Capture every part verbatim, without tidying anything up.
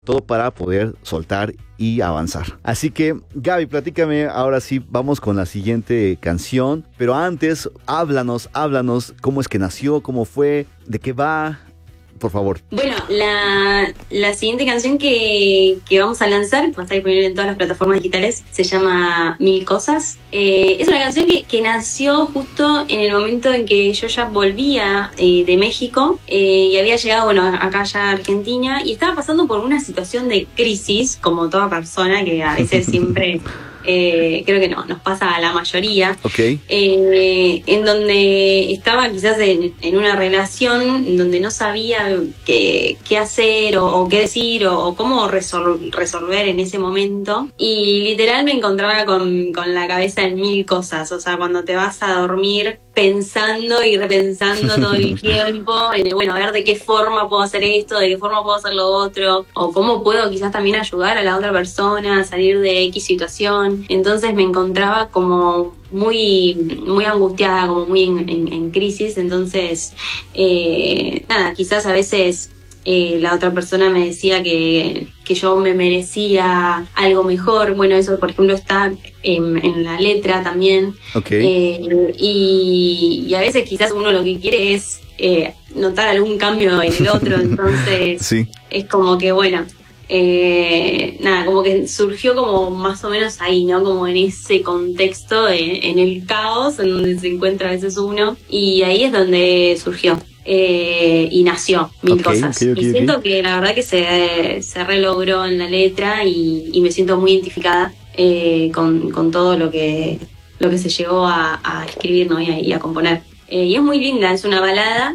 todo para poder soltar y avanzar. Así que, Gaby, platícame, ahora sí, vamos con la siguiente canción, pero antes, háblanos, háblanos, cómo es que nació, cómo fue, de qué va, por favor. Bueno, la, la siguiente canción que, que vamos a lanzar, va a estar disponible en todas las plataformas digitales, se llama Mil Cosas. Eh, es una canción que, que nació justo en el momento en que yo ya volvía eh, de México eh, y había llegado, bueno, acá ya a Argentina, y estaba pasando por una situación de crisis, como toda persona que a veces siempre... Eh, creo que no, nos pasa a la mayoría, okay. eh, en donde estaba quizás en, en una relación en donde no sabía qué, qué hacer o, o qué decir o, o cómo resol, resolver en ese momento, y literal me encontraba con, con la cabeza en mil cosas. O sea, cuando te vas a dormir pensando y repensando todo el tiempo en, bueno, a ver de qué forma puedo hacer esto, de qué forma puedo hacer lo otro, o cómo puedo quizás también ayudar a la otra persona a salir de X situación. Entonces me encontraba como muy, muy angustiada, como muy en, en, en crisis. Entonces, eh, nada, quizás a veces Eh, la otra persona me decía que, que yo me merecía algo mejor. Bueno, eso por ejemplo está en, en la letra también. Okay. Eh, y, y a veces quizás uno lo que quiere es eh, notar algún cambio en el otro. Entonces sí. Es como que bueno, eh, nada, como que surgió como más o menos ahí, ¿no? Como en ese contexto, en, en el caos en donde se encuentra a veces uno, y ahí es donde surgió. Eh, y nació Mil okay, Cosas. Okay, okay, y siento okay. que la verdad que se, se relogró en la letra y, y me siento muy identificada eh, con, con todo lo que, lo que se llegó a, a escribir, ¿no? y, a, y a componer. Eh, y es muy linda, es una balada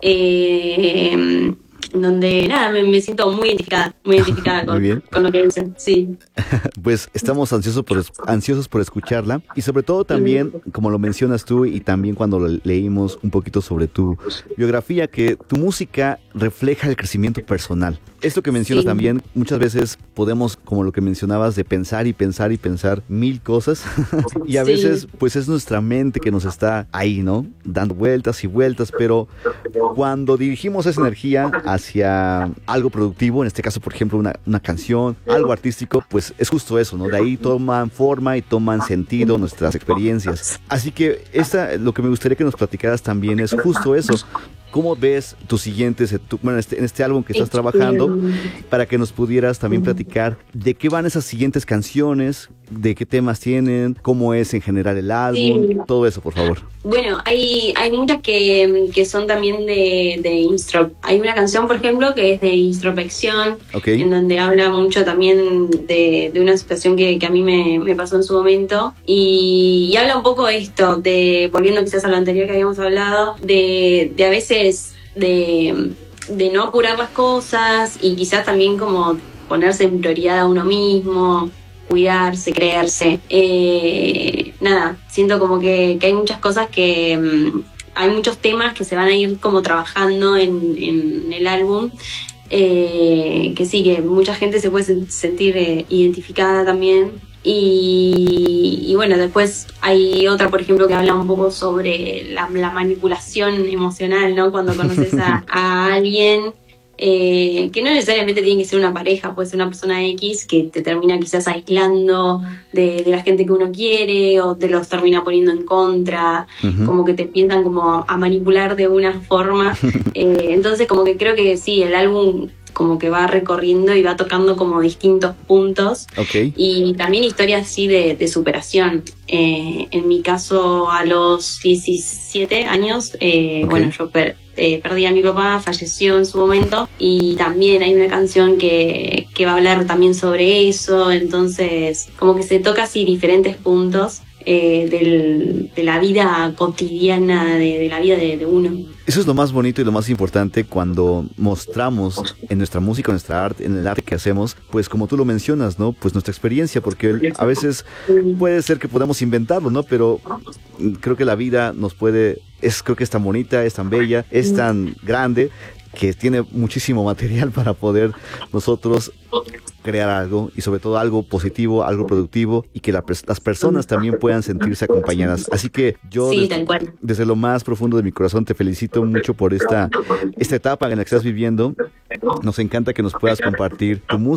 eh, donde nada, me, me siento muy identificada, muy identificada con, muy con lo que dicen, sí. Pues estamos ansiosos por, ansiosos por escucharla, y sobre todo también, como lo mencionas tú, y también cuando leímos un poquito sobre tu biografía, que tu música refleja el crecimiento personal. Esto que mencionas sí. también, muchas veces podemos, como lo que mencionabas, de pensar y pensar y pensar mil cosas, y a sí. veces pues es nuestra mente que nos está ahí, ¿no? Dando vueltas y vueltas, pero cuando dirigimos esa energía hacia algo productivo, en este caso, por ejemplo, una, una canción, algo artístico, pues es justo eso, ¿no? De ahí toman forma y toman sentido nuestras experiencias. Así que esta, lo que me gustaría que nos platicaras también es justo eso. ¿Cómo ves tus siguientes, tu, bueno, este, en este álbum que estás trabajando, para que nos pudieras también platicar de qué van esas siguientes canciones, de qué temas tienen, cómo es en general el álbum, sí. todo eso, por favor? Bueno, hay, hay muchas que, que son también de, de instro. Hay una canción, por ejemplo, que es de introspección, okay. en donde habla mucho también de, de una situación que, que a mí me, me pasó en su momento, y, y habla un poco de esto, de, volviendo quizás a lo anterior que habíamos hablado, de, de a veces de, de no apurar las cosas, y quizás también como ponerse en prioridad a uno mismo, cuidarse, creerse. Eh, nada, siento como que, que hay muchas cosas que... Um, hay muchos temas que se van a ir como trabajando en, en el álbum, eh, que sí, que mucha gente se puede sentir eh, identificada también. Y, y bueno, después hay otra, por ejemplo, que habla un poco sobre la, la manipulación emocional, ¿no? Cuando conoces a, a alguien, eh, que no necesariamente tiene que ser una pareja, puede ser una persona X que te termina quizás aislando de, de la gente que uno quiere, o te los termina poniendo en contra, uh-huh. como que te empiezan como a manipular de una forma. Eh, entonces como que creo que sí, el álbum como que va recorriendo y va tocando como distintos puntos, okay. y también historias así de, de superación. Eh, en mi caso, a los diecisiete años, eh, okay. bueno, yo per, eh, perdí a mi papá, falleció en su momento, y también hay una canción que, que va a hablar también sobre eso. Entonces como que se toca así diferentes puntos eh, del, de la vida cotidiana, de, de la vida de, de uno. Eso es lo más bonito y lo más importante cuando mostramos en nuestra música, en nuestra arte, en el arte que hacemos, pues como tú lo mencionas, ¿no? Pues nuestra experiencia, porque a veces puede ser que podamos inventarlo, ¿no? Pero creo que la vida nos puede, es, creo que es tan bonita, es tan bella, es tan grande, que tiene muchísimo material para poder nosotros crear algo, y sobre todo algo positivo, algo productivo, y que la, las personas también puedan sentirse acompañadas. Así que yo sí, desde, desde lo más profundo de mi corazón te felicito mucho por esta, esta etapa en la que estás viviendo. Nos encanta que nos puedas compartir tu música.